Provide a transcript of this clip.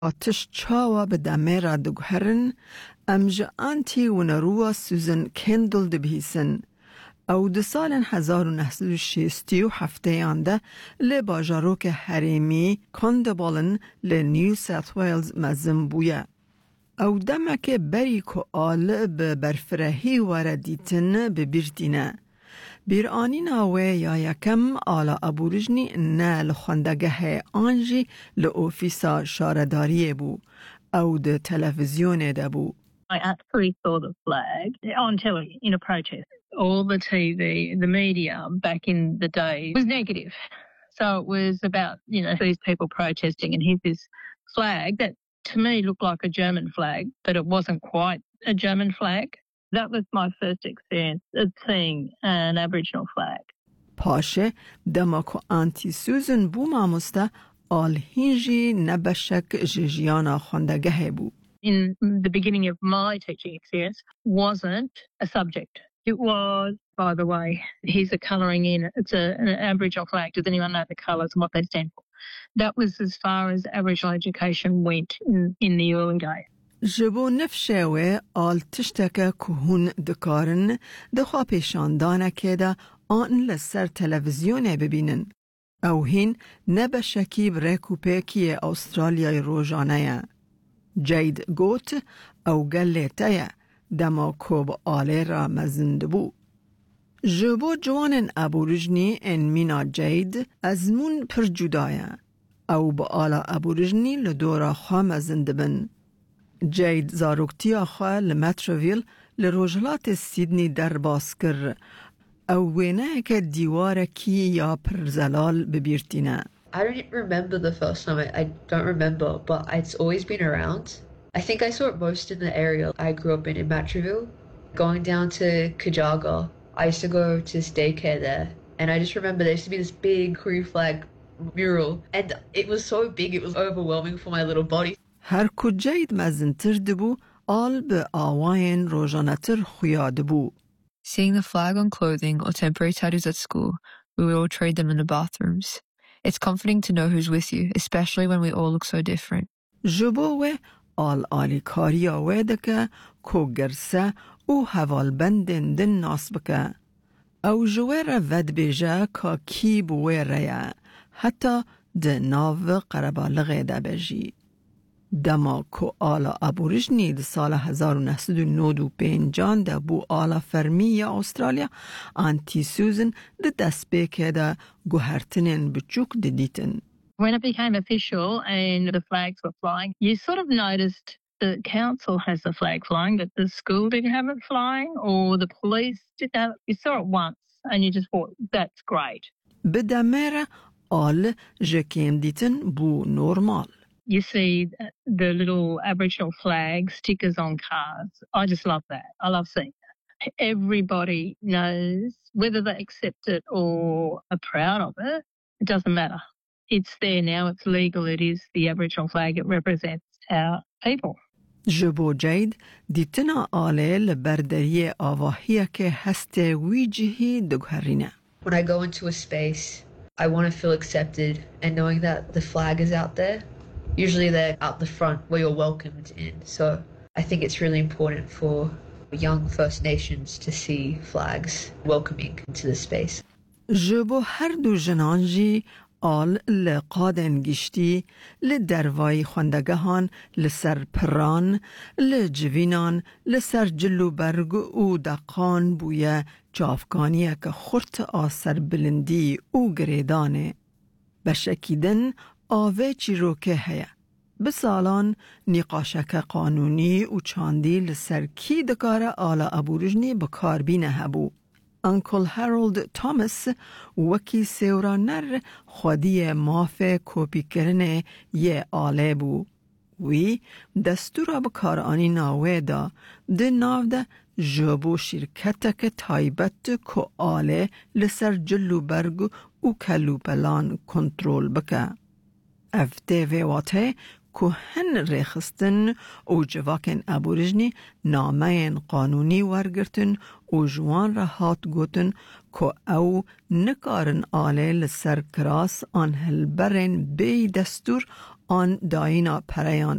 آتش چاوا به دمه را دگهرن امج آنتی و نروا سوزن کندل دبیسن او ده سال 1967 آنده لباجاروک حریمی کندبالن لنیو ساوت ویلز مزم بویه. او دمک بری که آل به برفرهی وردیتن ببیرتینه. بیرانی ناوه یا یکم آلا ابورجنی نه لخوندگه آنجی لعوفیسا شارداریه بو او ده تلویزیون ده بو. I actually saw the flag on telly in a protest. All the TV, the media back in the day was negative. So it was about, these people protesting, and here's this flag that to me looked like a German flag, but it wasn't quite a German flag. That was my first experience of seeing an Aboriginal flag. پاشه دماکو آنتی سوزن بو ماموسته آل هینجی نبشک جیجیانا خوندگه بو. In the beginning of my teaching experience wasn't a subject. It was, by the way, here's a colouring in. It's an Aboriginal flag. Does anyone know the colours and what they stand for? That was as far as Aboriginal education went in the early days. جبو نفشه آل تشتکه که هون دکارن دخوا پیشاندانه که ده آن لسر تلویزیون ببینن. او هین نبشکی بریکو پیکی استرالیای روزانه. جید گوت او گلیته دما کوب آله را مزند بو. جبو جوان ابورجنی ان مینا جید از مون پر جدایه. او با آلا ابورجنی لدورا خواه مزند بن. جید زاروکتیا خواه لمتروویل لروجلات سیدنی در باز کر او وینه که دیوار کی یا پرزلال ببیرتینه. I don't remember the first time. I don't remember, but it's always been around. I think I saw it most in the area I grew up in Matraville. Going down to Kajaga, I used to go to daycare there, and I just remember there used to be this big Korean flag mural, and it was so big it was overwhelming for my little body. هر کجاید مزنتر دبو آل به آواین روزانتر خویاد بو. Seeing the flag on clothing or temporary tattoos at school, we would all trade them in the bathrooms. It's comforting to know who's with you, especially when we all look so different. جبوه آل آلی کاریا ویدکه کو گرسه او حوال بندن دن ناس بکه. او جوه ود بیجه که کی بوه ریا حتی ده ناو قربالغه ده بجی. دما کو آلا ابورجنی ده سال 1995 ده بو آلا فرمی یا استرالیا آنتی سوزن ده دست بیکه ده گوهرتنین بچوک ده دیتن. When it became official and the flags were flying, you sort of noticed the council has the flag flying, but the school didn't have it flying, or the police didn't have it. You saw it once and you just thought, that's great. بدمره آل جکیم دیتن بو نورمال. You see the little Aboriginal flag stickers on cars. I just love that. I love seeing that. Everybody knows whether they accept it or are proud of it. It doesn't matter. It's there now. It's legal. It is the Aboriginal flag. It represents our people. جبو جید دیتنا آله لبردریه آواهیه که هسته ویجهی دگهرینه. When I go into a space, I want to feel accepted, and knowing that the flag is out there, usually they're out the front where you're welcomed in. So I think it's really important for young First Nations to see flags welcoming into the space. جبو هر دو جنانجی آل لقادن گشتی لدروای خوندگهان لسر پران لجوینان لسر جلو برگ او دقان بویه چافکانیه که خورت آسر بلندی او گریدانه بشکیدن آوه چی رو که هیا بسالان نقاشک قانونی و چاندی لسر کی دکاره آلا ابورجنی بکار بینه هبو. انکل هارولد توماس وکی سیورانر خودی مافه کوپی کرنه یه آله بو. وی دستورا بکار آنی ناوه دا ده ناو ده جبو شرکتک تایبت که آله لسر جلو برگ و کلو پلان کنترول بکه. افته ویواته که هن ریخستن و جواکن ابورجنی نامه قانونی ورگرتن و جوان را هات گوتن که او نکارن آله لسر کراس آن هلبرن بی دستور آن داینا پریان